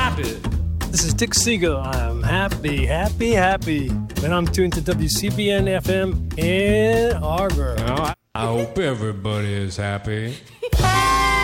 happy. This is Dick Siegel. I'm happy, happy, happy. And I'm tuned to WCBN FM in Arbor. Well, I hope everybody is happy.